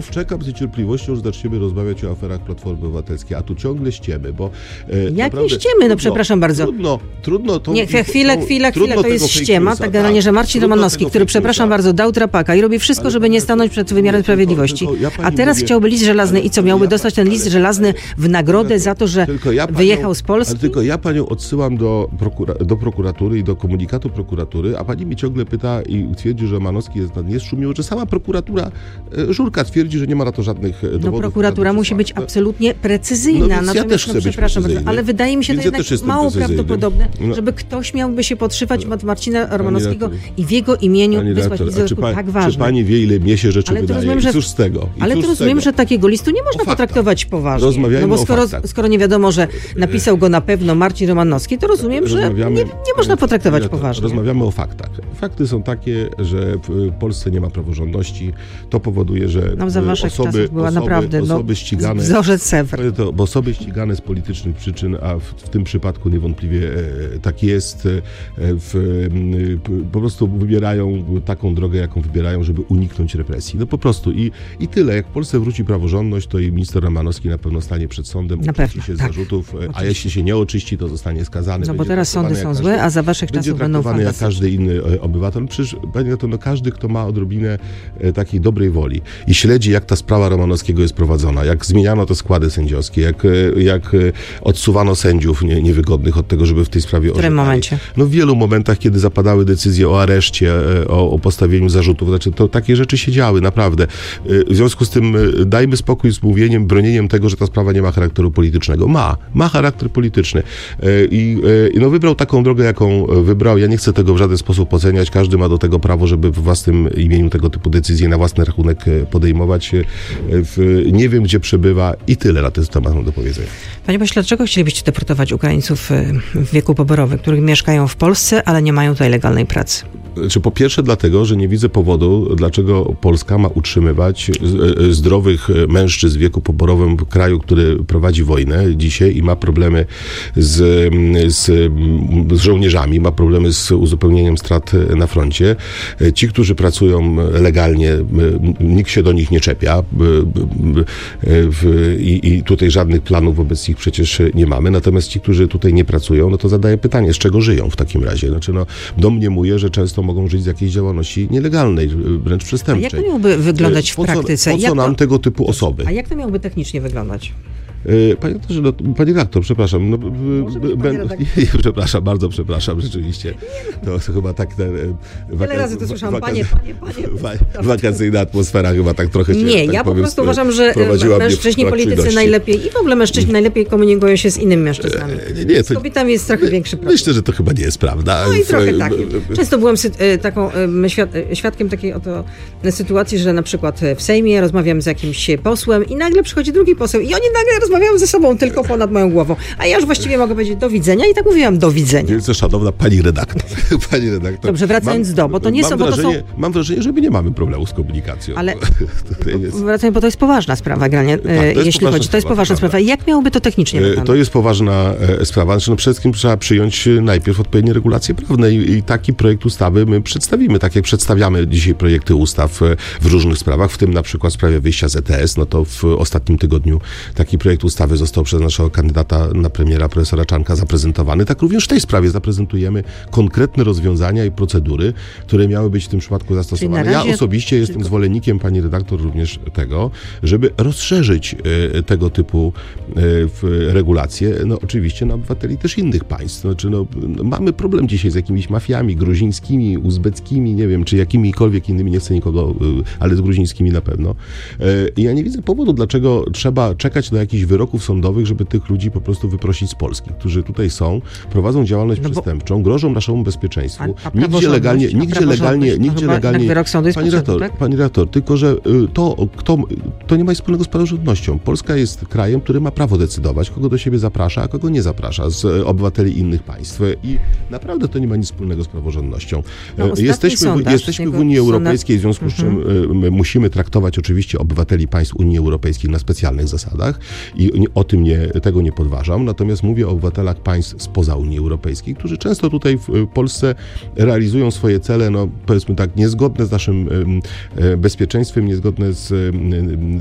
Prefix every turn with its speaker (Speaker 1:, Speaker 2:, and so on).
Speaker 1: Czekam z niecierpliwością, że zaczniemy rozmawiać o aferach Platformy Obywatelskiej, a tu ciągle ściemy, bo...
Speaker 2: Jakie ściemy? No przepraszam bardzo.
Speaker 1: Trudno to...
Speaker 2: Nie, chwilę, to jest ściema, tak generalnie, że Marcin Romanowski, który, przepraszam bardzo, dał trapaka i robi wszystko, żeby nie stanąć przed wymiarem sprawiedliwości. A teraz chciałby list żelazny i co, miałby dostać ten list żelazny w nagrodę za to, że wyjechał z Polski?
Speaker 1: Ale tylko ja panią odsyłam do prokuratury i do komunikatu prokuratury, a pani mi ciągle pyta i twierdzi, że Romanowski jest szumił, że sama prokuratura, Żurka twierdzi, że nie ma na to żadnych dowodów.
Speaker 2: No prokuratura musi być absolutnie precyzyjna.
Speaker 1: Natomiast ja też chcę być precyzyjny.
Speaker 2: Ale wydaje mi się to jednak mało prawdopodobne, żeby ktoś miałby się podszywać Marcina Romanowskiego i w jego imieniu wysłać list tak ważny.
Speaker 1: Czy pani wie, ile mnie się rzeczy wydaje? I cóż z tego?
Speaker 2: Ale to rozumiem, że takiego listu nie można potraktować poważnie.
Speaker 1: Rozmawiajmy
Speaker 2: no bo skoro nie wiadomo, że napisał go na pewno Marcin Romanowski, to rozumiem, że nie można potraktować poważnie.
Speaker 1: Rozmawiamy o faktach. Fakty są takie, że w Polsce nie ma praworządności. To powoduje, że osoby ścigane...
Speaker 2: Wzorzec Sewr.
Speaker 1: Bo osoby ścigane z politycznych przyczyn, a w tym przypadku niewątpliwie tak jest, po prostu wybierają taką drogę, jaką wybierają, żeby uniknąć represji. No po prostu i tyle. Jak w Polsce wróci praworządność, to i minister Romanowski na pewno stanie przed sądem, oczyści się z zarzutów, a jeśli się nie oczyści, to zostanie skazany.
Speaker 2: No bo teraz sądy są złe, a za waszych czasów będą fantastyczne.
Speaker 1: Jak każdy inny obywatel. Przecież, panie no każdy, kto ma odrobinę takiej dobrej woli i śledzi, jak ta sprawa Romanowskiego jest prowadzona, jak zmieniano te składy sędziowskie, jak odsuwano sędziów niewygodnych od tego, żeby w tej sprawie
Speaker 2: W którym momencie?
Speaker 1: No w wielu momentach, kiedy zapadały decyzje o areszcie, o postawieniu zarzutów, znaczy to takie rzeczy się działy, naprawdę. W związku z tym dajmy spokój z mówieniem, bronieniem tego, że ta sprawa nie ma charakteru politycznego. Ma charakter polityczny. I wybrał taką drogę, jaką wybrał. Ja nie chcę tego w żaden sposób oceniać. Każdy ma do tego prawo, żeby w własnym imieniu tego typu decyzje na własny rachunek podejmować. Nie wiem, gdzie przebywa i tyle na ten temat mam do powiedzenia.
Speaker 2: Panie pośle, dlaczego chcielibyście deportować Ukraińców w wieku poborowym, którzy mieszkają w Polsce, ale nie mają tutaj legalnej pracy?
Speaker 1: Po pierwsze dlatego, że nie widzę powodu, dlaczego Polska ma utrzymywać zdrowych mężczyzn w wieku poborowym w kraju, który prowadzi wojnę dzisiaj i ma problemy z żołnierzami, ma problemy z uzupełnieniem strat na froncie. Ci, którzy pracują legalnie, nikt się do nich nie czepia i tutaj żadnych planów wobec nich przecież nie mamy. Natomiast ci, którzy tutaj nie pracują, no to zadaję pytanie, z czego żyją w takim razie? Znaczy, domniemuję, że często mogą żyć z jakiejś działalności nielegalnej, wręcz przestępczej.
Speaker 2: A jak to miałoby wyglądać w praktyce?
Speaker 1: Po co nam tego typu osoby?
Speaker 2: A jak to miałoby technicznie wyglądać?
Speaker 1: Panie redaktor, przepraszam. Przepraszam, bardzo przepraszam, rzeczywiście. To chyba tak...
Speaker 2: Wiele razy to słyszałam, panie.
Speaker 1: Wakacyjna atmosfera chyba tak trochę się...
Speaker 2: Nie, ja po prostu uważam, że mężczyźni politycy najlepiej i w ogóle mężczyźni najlepiej komunikują się z innymi mężczyznami. Z kobietami jest trochę większy problem.
Speaker 1: Myślę, że to chyba nie jest prawda.
Speaker 2: No i trochę tak. Często byłem świadkiem takiej oto sytuacji, że na przykład w Sejmie rozmawiam z jakimś posłem i nagle przychodzi drugi poseł i oni nagle rozmawiają ze sobą tylko ponad moją głową. A ja już właściwie mogę powiedzieć do widzenia i tak mówiłam do widzenia.
Speaker 1: Wielce szanowna pani redaktor.
Speaker 2: Dobrze, wracając bo to nie są...
Speaker 1: Mam wrażenie, że my nie mamy problemu z komunikacją.
Speaker 2: Ale wracając, bo to jest poważna sprawa, jeśli chodzi. To jest poważna sprawa. Jak miałoby to technicznie wyglądać?
Speaker 1: To jest poważna sprawa. Znaczy, przede wszystkim trzeba przyjąć najpierw odpowiednie regulacje prawne i taki projekt ustawy my przedstawimy, tak jak przedstawiamy dzisiaj projekty ustaw w różnych sprawach, w tym na przykład w sprawie wyjścia z ETS, no to w ostatnim tygodniu taki projekt ustawy został przez naszego kandydata na premiera, profesora Czarnka, zaprezentowany. Tak również w tej sprawie zaprezentujemy konkretne rozwiązania i procedury, które miały być w tym przypadku zastosowane. Ja osobiście jestem zwolennikiem, pani redaktor, również tego, żeby rozszerzyć tego typu regulacje, no oczywiście na obywateli też innych państw. Znaczy, mamy problem dzisiaj z jakimiś mafiami gruzińskimi, uzbeckimi, nie wiem, czy jakimikolwiek innymi, nie chcę nikogo, ale z gruzińskimi na pewno. Ja nie widzę powodu, dlaczego trzeba czekać do jakichś wyroków sądowych, żeby tych ludzi po prostu wyprosić z Polski, którzy tutaj są, prowadzą działalność przestępczą, grożą naszemu bezpieczeństwu. Nigdzie legalnie,
Speaker 2: wyrok sądu jest potrzebny, tak?
Speaker 1: Pani redaktor, tylko że to nie ma nic wspólnego z praworządnością. Polska jest krajem, który ma prawo decydować, kogo do siebie zaprasza, a kogo nie zaprasza z obywateli innych państw. I naprawdę to nie ma nic wspólnego z praworządnością. Jesteśmy w Unii Europejskiej, w związku z czym musimy traktować oczywiście obywateli państw Unii Europejskiej na specjalnych zasadach i o tym tego nie podważam, natomiast mówię o obywatelach państw spoza Unii Europejskiej, którzy często tutaj w Polsce realizują swoje cele, no powiedzmy tak, niezgodne z naszym bezpieczeństwem, niezgodne z